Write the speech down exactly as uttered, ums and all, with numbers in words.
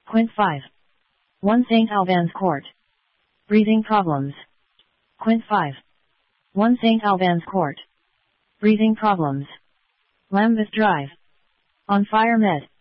Quint five. one Saint Albans Court. Breathing problems. Quint five. one Saint Albans Court. Breathing problems. Lambeth Drive. On Fire Med.